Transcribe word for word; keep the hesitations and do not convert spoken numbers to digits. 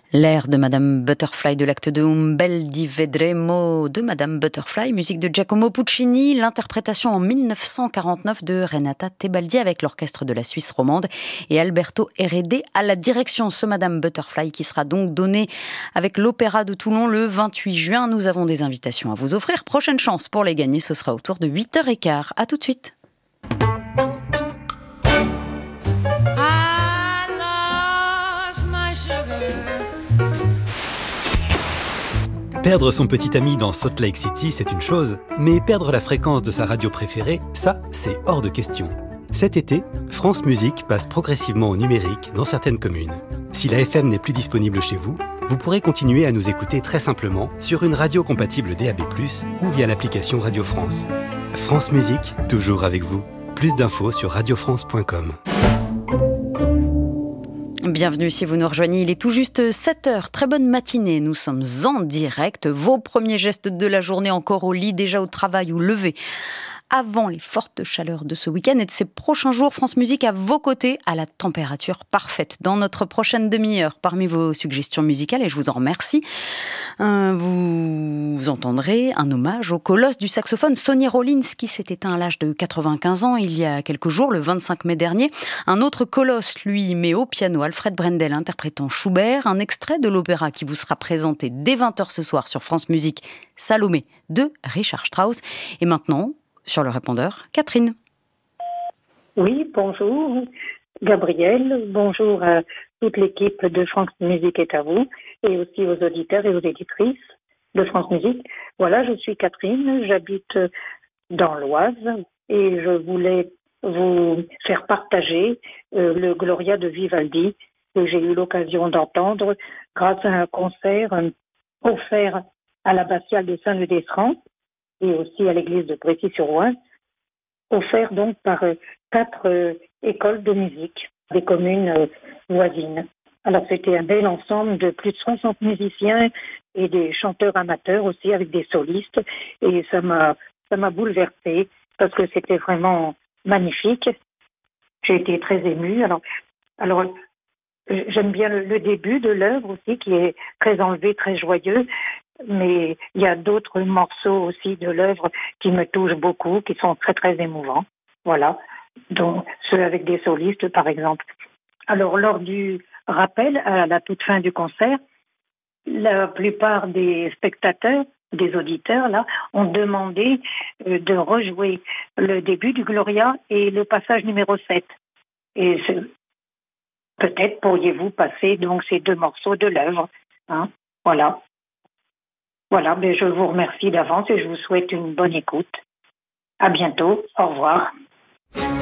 L'air de Madame Butterfly de l'acte deux, Un bel di vedremo de Madame Butterfly, musique de Giacomo Puccini, l'interprétation en dix-neuf cent quarante-neuf de Renata Tebaldi avec l'orchestre de la Suisse romande et Alberto Heredia à la direction. Ce Madame Butterfly qui sera donc donné avec l'Opéra de Toulon le vingt-huit juin. Nous avons des invitations à vous offrir. Prochaine chance pour les gagner, ce sera autour de huit heures quinze. À tout de suite. Perdre son petit ami dans Salt Lake City, c'est une chose, mais perdre la fréquence de sa radio préférée, ça, c'est hors de question. Cet été, France Musique passe progressivement au numérique dans certaines communes. Si la F M n'est plus disponible chez vous, vous pourrez continuer à nous écouter très simplement sur une radio compatible D A B plus, ou via l'application Radio France. France Musique, toujours avec vous. Plus d'infos sur radio france point com. Bienvenue si vous nous rejoignez, il est tout juste sept heures, très bonne matinée, nous sommes en direct, vos premiers gestes de la journée encore au lit, déjà au travail ou levé. Avant les fortes chaleurs de ce week-end et de ces prochains jours, France Musique à vos côtés, à la température parfaite. Dans notre prochaine demi-heure, parmi vos suggestions musicales, et je vous en remercie, euh, vous entendrez un hommage au colosse du saxophone Sonny Rollins, qui s'est éteint à l'âge de quatre-vingt-quinze ans il y a quelques jours, le vingt-cinq mai dernier. Un autre colosse, lui, met au piano Alfred Brendel interprétant Schubert, un extrait de l'opéra qui vous sera présenté dès vingt heures ce soir sur France Musique, Salomé de Richard Strauss. Et maintenant, sur le répondeur, Catherine. Oui, bonjour Gabriel, bonjour à toute l'équipe de France Musique est à vous, et aussi aux auditeurs et aux éditrices de France Musique. Voilà, je suis Catherine, j'habite dans l'Oise et je voulais vous faire partager euh, le Gloria de Vivaldi que j'ai eu l'occasion d'entendre grâce à un concert euh, offert à l'abbatiale de Saint-Leu-d'Esran et aussi à l'église de Brécy-sur-Oise, offert donc par euh, quatre euh, écoles de musique des communes euh, voisines. Alors c'était un bel ensemble de plus de soixante musiciens et des chanteurs amateurs aussi avec des solistes, et ça m'a ça m'a bouleversée parce que c'était vraiment magnifique. J'ai été très émue. Alors alors j'aime bien le, le début de l'œuvre aussi qui est très enlevé, très joyeux. Mais il y a d'autres morceaux aussi de l'œuvre qui me touchent beaucoup, qui sont très très émouvants. Voilà, donc ceux avec des solistes par exemple. Alors lors du rappel à la toute fin du concert, la plupart des spectateurs, des auditeurs là, ont demandé euh, de rejouer le début du Gloria et le passage numéro sept. Et peut-être pourriez-vous passer donc ces deux morceaux de l'œuvre, hein, voilà. Voilà, mais je vous remercie d'avance et je vous souhaite une bonne écoute. À bientôt, au revoir.